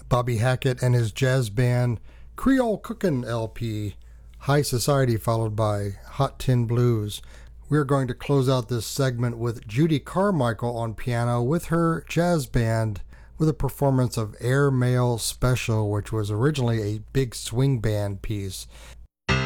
Bobby Hackett and his jazz band Creole Cookin' LP, High Society, followed by Hot Tin Blues. We're going to close out this segment with Judy Carmichael on piano with her jazz band with a performance of Air Mail Special, which was originally a big swing band piece.